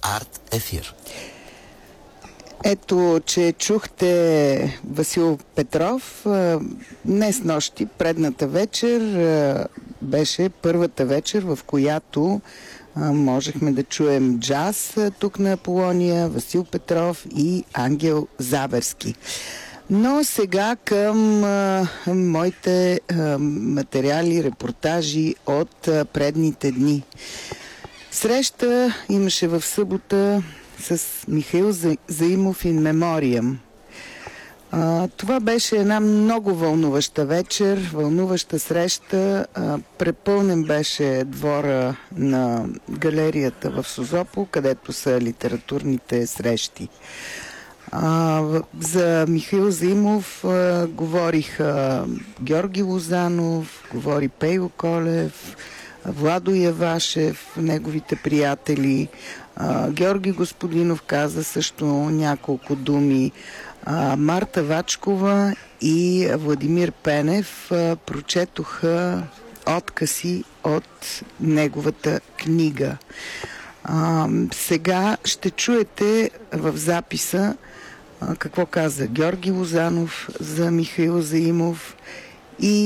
Арт Ефир. Ето, че чухте Васил Петров. Днес нощи, предната вечер, беше първата вечер, в която можехме да чуем джаз тук на Аполония, Васил Петров и Ангел Заберски. Но сега към моите материали, репортажи от предните дни. Среща имаше в събота с Михаил Заимов in Memoriam. Това беше една много вълнуваща вечер, вълнуваща среща. Препълнен беше двора на галерията в Созопол, където са литературните срещи. За Михаил Заимов говориха Георги Лозанов, говори Пейо Колев, Владо Явашев, неговите приятели. Георги Господинов каза също няколко думи. Марта Вачкова и Владимир Пенев прочетоха откъси от неговата книга. Сега ще чуете в записа какво каза Георги Лозанов за Михаил Заимов и